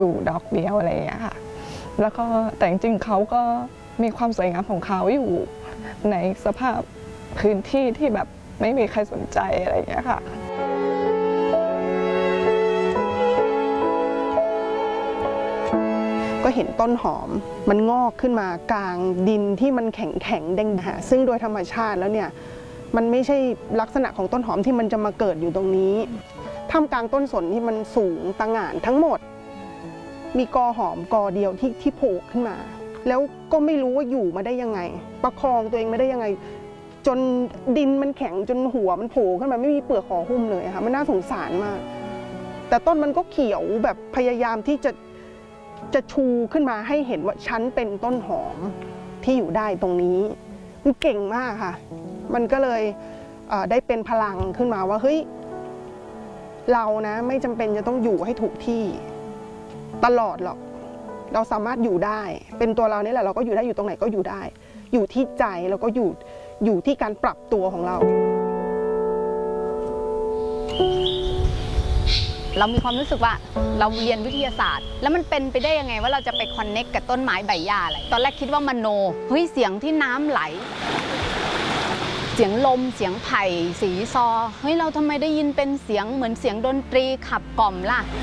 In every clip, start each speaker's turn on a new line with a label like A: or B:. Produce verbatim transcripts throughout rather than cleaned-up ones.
A: อยู่ดอกเดียวอะไรอย่างเงี้ยค่ะแล้วก็แต่จริงๆเขาก็มีความสวยงามของเขาอยู่ในสภาพพื้นที่ที่แบบไม่มีใครสนใจอะไรอย่างเงี้ยค่ะ
B: ก็เห็นต้นหอมมันงอกขึ้นมากลางดินที่มันแข็งแข็งแดงหาซึ่งโดยธรรมชาติแล้วเนี่ยมันไม่ใช่ลักษณะของต้นหอมที่มันจะมาเกิดอยู่ตรงนี้ท่ามกลางต้นสนที่มันสูงตะหง่านทั้งหมดมีกอหอมกอเดียวที่ที่โผล่ขึ้นมาแล้วก็ไม่รู้ว่าอยู่มาได้ยังไงประคองตัวเองไม่ได้ยังไงจนดินมันแข็งจนหัวมันโผล่ขึ้นมาไม่มีเปลือกห่อหุ้มเลยค่ะมันน่าสงสารมากแต่ต้นมันก็เขียวแบบพยายามที่จะจะชูขึ้นมาให้เห็นว่าฉันเป็นต้นหอมที่อยู่ได้ตรงนี้มันเก่งมากค่ะมันก็เลยได้เป็นพลังขึ้นมาว่าเฮ้ยเรานะไม่จำเป็นจะต้องอยู่ให้ถูกที่ตลอดหรอกเราสามารถอยู่ได้เป็นตัวเรานี่แหละเราก็อยู่ได้อยู่ตรงไหนก็อยู่ได้อยู่ที่ใจแล้วก็อยู่อยู่ที่การปรับตัวของเรา
C: เรามีความรู้สึกว่าเราเรียนวิทยาศาสตร์แล้วมันเป็นไปได้ยังไงว่าเราจะไปคอนเนคกับต้นไม้ใบหญ้าอะไรตอนแรกคิดว่ามโนเฮ้ยเสียงที่น้ำไหลเสียงลมเสียงไผ่สีซอเฮ้ยเราทำไมได้ยินเป็นเสียงเหมือนเสียงดนตรีขับกล่อมล่ะ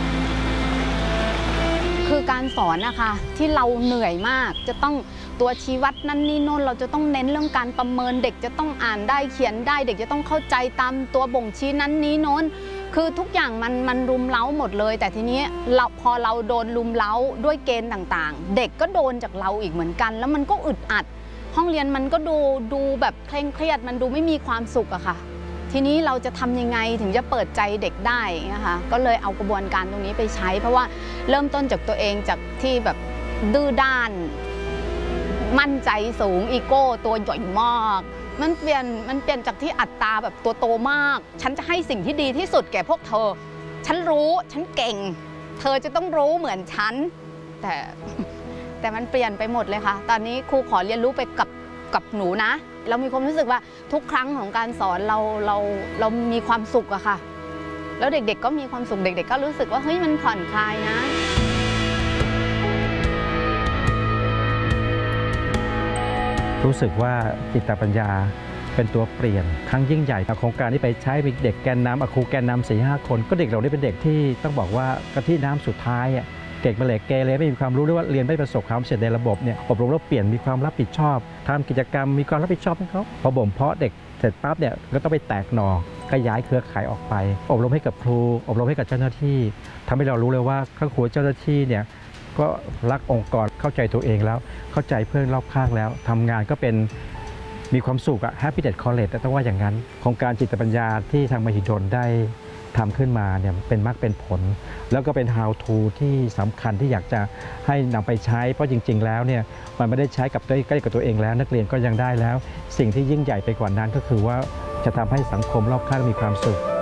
C: คือการสอนนะคะที่เราเหนื่อยมากจะต้องตัวชี้วัดนั่นนี่โน่นเราจะต้องเน้นเรื่องการประเมินเด็กจะต้องอ่านได้เขียนได้เด็กจะต้องเข้าใจตามตัวบ่งชี้นั้นนี้โน้นคือทุกอย่างมันมันรุมเร้าหมดเลยแต่ทีนี้เราพอเราโดนรุมเร้าด้วยเกณฑ์ต่างๆเด็กก็โดนจากเราอีกเหมือนกันแล้วมันก็อึดอัดห้องเรียนมันก็ดูดูแบบเคร่งเครียดมันดูไม่มีความสุขอะค่ะทีนี้เราจะทำยังไงถึงจะเปิดใจเด็กได้นะคะก็เลยเอากระบวนการตรงนี้ไปใช้เพราะว่าเริ่มต้นจากตัวเองจากที่แบบดื้อด้านมั่นใจสูงอีโก้ตัวใหญ่มากมันเปลี่ยนมันเปลี่ยนจากที่อัตตาแบบตัวโตมากฉันจะให้สิ่งที่ดีที่สุดแก่พวกเธอฉันรู้ฉันเก่งเธอจะต้องรู้เหมือนฉันแต่แต่มันเปลี่ยนไปหมดเลยค่ะตอนนี้ครูขอเรียนรู้ไปกับกับหนูนะเรามีความรู้สึกว่าทุกครั้งของการสอนเราเราเรามีความสุขอะค่ะแล้วเด็กๆก็มีความสุขเด็กๆก็รู้สึกว่าเฮ้ยมันผ่อนคลายนะ
D: รู้สึกว่าจิตปัญญาเป็นตัวเปลี่ยนครั้งยิ่งใหญ่โครงการที่ไปใช้เด็กแกนนำครูแกนนำสี่ห้าคนก็เด็กเราได้เป็นเด็กที่ต้องบอกว่ากะทิน้ำสุดท้ายเด็กมาเหล็กเกเรไม่มีความรู้หรือว่าเรียนไม่ประสบความสำเร็จในระบบเนี่ยอบรมแล้วเปลี่ยนมีความรับผิดชอบทำกิจกรรมมีความรับผิดชอบให้เขาพอบ่มเพาะเด็กเสร็จปั๊บเนี่ยก็ต้องไปแตกหน่อขยายเครือข่ายออกไปอบรมให้กับครูอบรมให้กับเจ้าหน้าที่ทำให้เรารู้เลยว่าทั้งครูเจ้าหน้าที่เนี่ยก็รักองค์กรเข้าใจตัวเองแล้วเข้าใจเพื่อนรอบข้างแล้วทำงานก็เป็นมีความสุขอะ Happiness College ต้องว่าอย่างนั้นโครงการจิตปัญญาที่ทางมหิดลได้ทำขึ้นมาเนี่ยเป็นมรรคเป็นผลแล้วก็เป็น how to ที่สำคัญที่อยากจะให้นำไปใช้เพราะจริงๆแล้วเนี่ยมันไม่ได้ใช้กับใกล้กับตัวเองแล้วนักเรียนก็ยังได้แล้วสิ่งที่ยิ่งใหญ่ไปกว่านั้นก็คือว่าจะทำให้สังคมรอบข้างมีความสุข